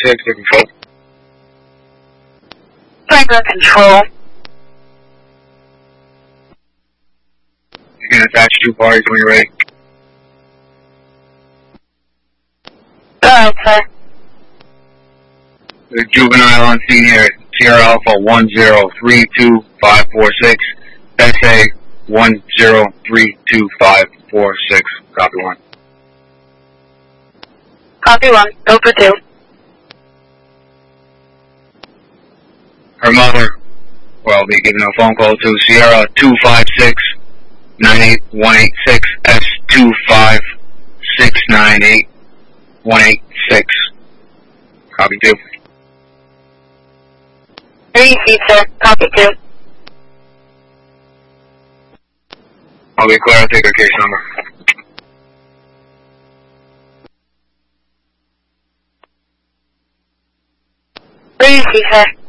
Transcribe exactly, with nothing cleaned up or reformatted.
six to control. Striker control. You can attach two parties when you're ready. Alright, sir. The juvenile on scene here, Sierra Alpha one zero three two five four six, S A one zero three two five four six. Copy one. Copy one. Go for two. Her mother will be giving a phone call to Sierra two five six nine eight one eight six, S two five six nine eight one eight six. Copy two. Receive, sir. Copy two. I'll be clear, I'll take her case number. Receive, sir.